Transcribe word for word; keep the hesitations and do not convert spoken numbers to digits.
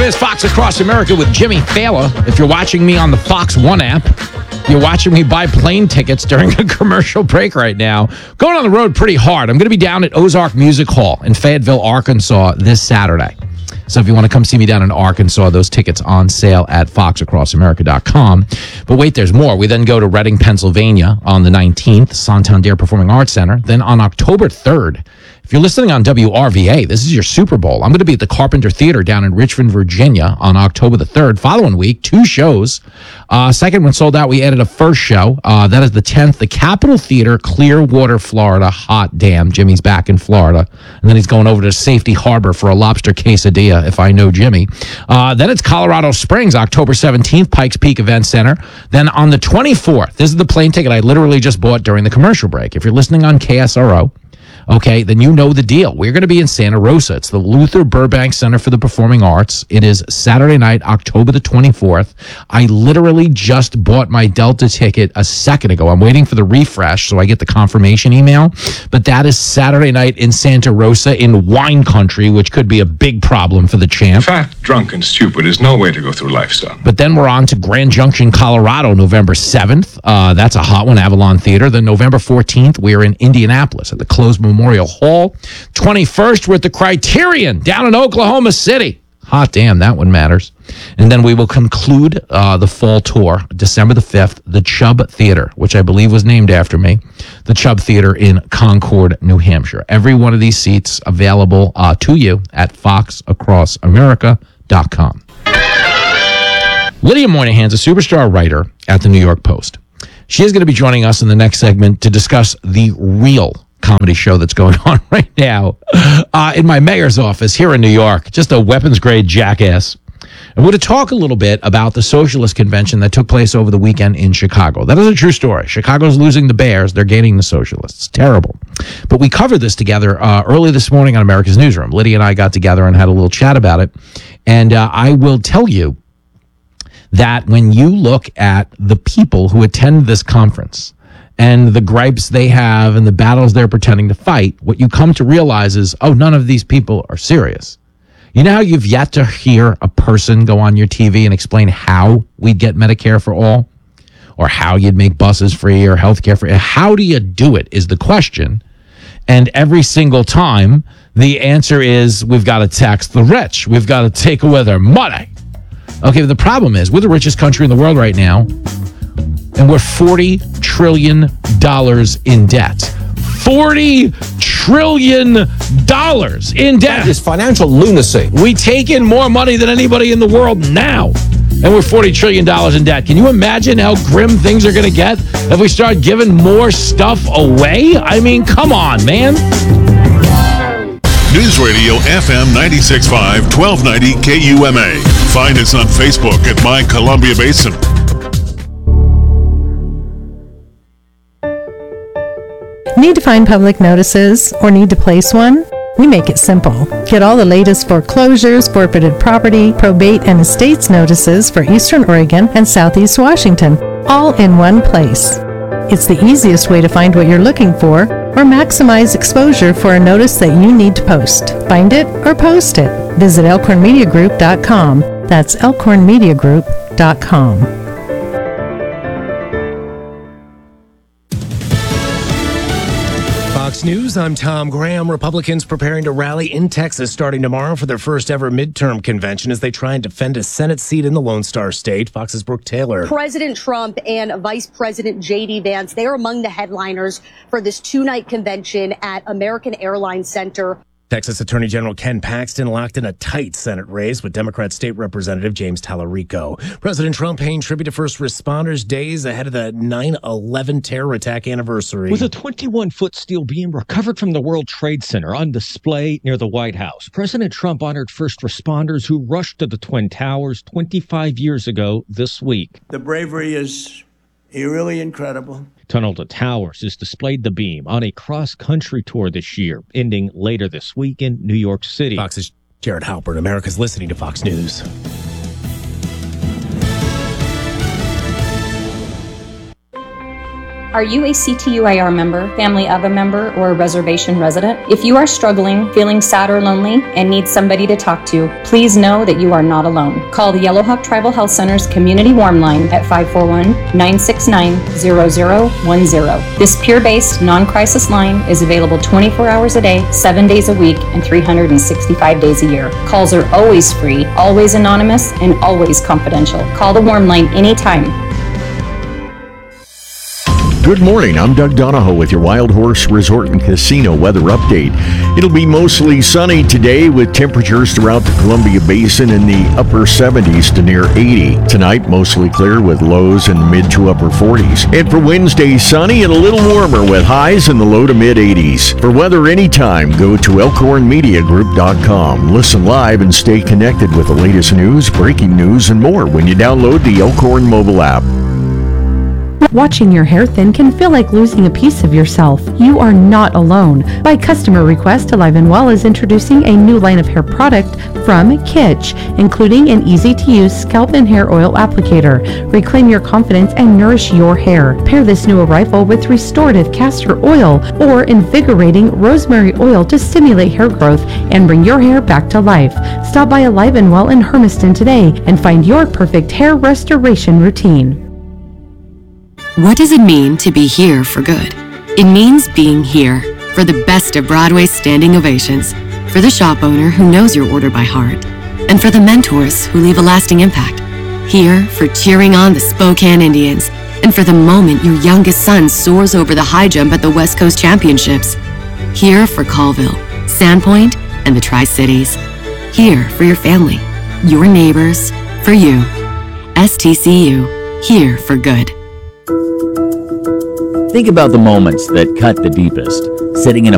is Fox Across America with Jimmy Fallon. If you're watching me on the Fox One app, you're watching me buy plane tickets during a commercial break right now. Going on the road pretty hard. I'm going to be down at Ozark Music Hall in Fayetteville, Arkansas this Saturday. So if you want to come see me down in Arkansas, those tickets on sale at fox across america dot com. But wait, there's more. We then go to Reading, Pennsylvania on the nineteenth, Santander Performing Arts Center. Then on October third, if you're listening on W R V A, this is your Super Bowl. I'm going to be at the Carpenter Theater down in Richmond, Virginia on October the third. Following week, two shows. Uh, second one sold out. We added a first show. Uh, that is the tenth, the Capitol Theater, Clearwater, Florida. Hot damn, Jimmy's back in Florida. And then he's going over to Safety Harbor for a lobster quesadilla, if I know Jimmy. Uh, then it's Colorado Springs, October seventeenth, Pikes Peak Event Center. Then on the twenty-fourth, this is the plane ticket I literally just bought during the commercial break. If you're listening on K S R O, okay, then you know the deal. We're going to be in Santa Rosa. It's the Luther Burbank Center for the Performing Arts. It is Saturday night, October the twenty-fourth. I literally just bought my Delta ticket a second ago. I'm waiting for the refresh so I get the confirmation email. But that is Saturday night in Santa Rosa in wine country, which could be a big problem for the champ. Fat, drunk, and stupid is no way to go through life, son. But then we're on to Grand Junction, Colorado, November seventh. Uh, that's a hot one, Avalon Theater. Then November fourteenth, we're in Indianapolis at the Closed Memorial Hall. twenty-first, we're at the Criterion down in Oklahoma City. Hot damn, that one matters. And then we will conclude uh, the fall tour, December the fifth, the Chubb Theater, which I believe was named after me, the Chubb Theater in Concord, New Hampshire. Every one of these seats available uh, to you at fox across america dot com. Lydia Moynihan's a superstar writer at the New York Post. She is going to be joining us in the next segment to discuss the real comedy show that's going on right now uh, in my mayor's office here in New York. Just a weapons-grade jackass. And we're to talk a little bit about the socialist convention that took place over the weekend in Chicago. That is a true story. Chicago's losing the Bears. They're gaining the socialists. Terrible. But we covered this together uh, early this morning on America's Newsroom. Lydia and I got together and had a little chat about it. And uh, I will tell you that when you look at the people who attend this conference and the gripes they have and the battles they're pretending to fight, what you come to realize is, oh, none of these people are serious. You know how you've yet to hear a person go on your T V and explain how we'd get Medicare for all, or how you'd make buses free or healthcare free? How do you do it is the question. And every single time, the answer is, we've got to tax the rich. We've got to take away their money. Okay, but the problem is, we're the richest country in the world right now, and we're forty trillion dollars in debt. forty trillion dollars in debt. That is financial lunacy. We take in more money than anybody in the world now, and we're forty trillion dollars in debt. Can you imagine how grim things are going to get if we start giving more stuff away? I mean, come on, man. News Radio F M ninety-six point five, twelve ninety K U M A. Find us on Facebook at My Columbia Basin. Need to find public notices or need to place one? We make it simple. Get all the latest foreclosures, forfeited property, probate, and estates notices for Eastern Oregon and Southeast Washington, all in one place. It's the easiest way to find what you're looking for or maximize exposure for a notice that you need to post. Find it or post it. Visit elkhorn media group dot com. That's elkhorn media group dot com. Fox News, I'm Tom Graham. Republicans preparing to rally in Texas starting tomorrow for their first ever midterm convention as they try and defend a Senate seat in the Lone Star State. Fox's Brooke Taylor. President Trump and Vice President J D Vance, they are among the headliners for this two-night convention at American Airlines Center. Texas Attorney General Ken Paxton locked in a tight Senate race with Democrat State Representative James Tallarico. President Trump paying tribute to first responders days ahead of the nine eleven terror attack anniversary. With a twenty-one foot steel beam recovered from the World Trade Center on display near the White House, President Trump honored first responders who rushed to the Twin Towers twenty-five years ago this week. The bravery is really incredible. Tunnel to Towers has displayed the beam on a cross-country tour this year, ending later this week in New York City. Fox's Jared Halpern. America's listening to Fox News. Are you a C T U I R member, family of a member, or a reservation resident? If you are struggling, feeling sad or lonely, and need somebody to talk to, please know that you are not alone. Call the Yellowhawk Tribal Health Center's Community Warm Line at five four one, nine six nine, zero zero one zero. This peer-based, non-crisis line is available twenty-four hours a day, seven days a week, and three hundred sixty-five days a year. Calls are always free, always anonymous, and always confidential. Call the Warm Line anytime. Good morning, I'm Doug Donahoe with your Wild Horse Resort and Casino weather update. It'll be mostly sunny today with temperatures throughout the Columbia Basin in the upper seventies to near eighty. Tonight, mostly clear with lows in the mid to upper forties. And for Wednesday, sunny and a little warmer with highs in the low to mid eighties. For weather anytime, go to elkhorn media group dot com. Listen live and stay connected with the latest news, breaking news, and more when you download the Elkhorn mobile app. Watching your hair thin can feel like losing a piece of yourself. You are not alone. By customer request, Alive and Well is introducing a new line of hair product from Kitsch, including an easy-to-use scalp and hair oil applicator. Reclaim your confidence and nourish your hair. Pair this new arrival with restorative castor oil or invigorating rosemary oil to stimulate hair growth and bring your hair back to life. Stop by Alive and Well in Hermiston today and find your perfect hair restoration routine. What does it mean to be here for good? It means being here for the best of Broadway's standing ovations, for the shop owner who knows your order by heart, and for the mentors who leave a lasting impact. Here for cheering on the Spokane Indians, and for the moment your youngest son soars over the high jump at the West Coast Championships. Here for Colville, Sandpoint, and the Tri-Cities. Here for your family, your neighbors, for you. S T C U, here for good. Think about the moments that cut the deepest. Sitting in a